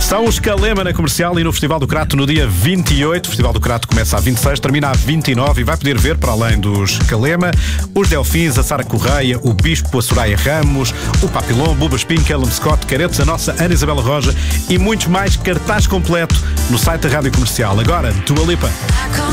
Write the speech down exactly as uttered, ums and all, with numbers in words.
São os Calema na Comercial e no Festival do Crato no dia vinte e oito. O Festival do Crato começa a vinte e seis, termina a vinte e nove e vai poder ver, para além dos Calema, os Delfins, a Sara Correia, o Bispo, a Soraya Ramos, o Papilon, Buba Espinho, Callum Scott, Caretos, a nossa Ana Isabela Roja e muitos mais. Cartaz completo no site da Rádio Comercial. Agora, Dua Lipa.